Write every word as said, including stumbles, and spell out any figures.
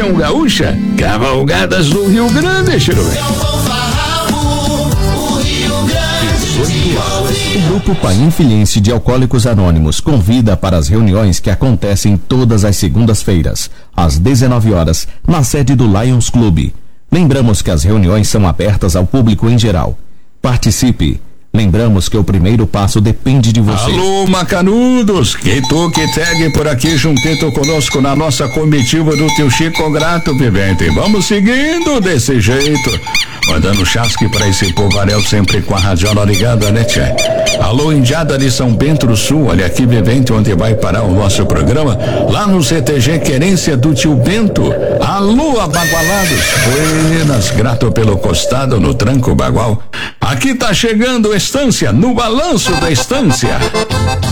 região gaúcha, Cavalgadas do Rio Grande, Chirubem. O Grupo Painfiliense de Alcoólicos Anônimos convida para as reuniões que acontecem todas as segundas-feiras, às dezenove horas, na sede do Lions Club. Lembramos que as reuniões são abertas ao público em geral. Participe. Lembramos que o primeiro passo depende de você. Alô, macanudos, que tu que segue por aqui juntito conosco na nossa comitiva do teu Chico Grato, vivente. Vamos seguindo desse jeito, mandando chasque pra esse povaréu sempre com a radiola ligada, né, tchê? Alô, indiada de São Bento do Sul, olha aqui, vivente, onde vai parar o nosso programa, lá no C T G Querência do Tio Bento. Alô, abagualados, buenas, grato pelo costado no tranco bagual. Aqui tá chegando Estância, no balanço da Estância.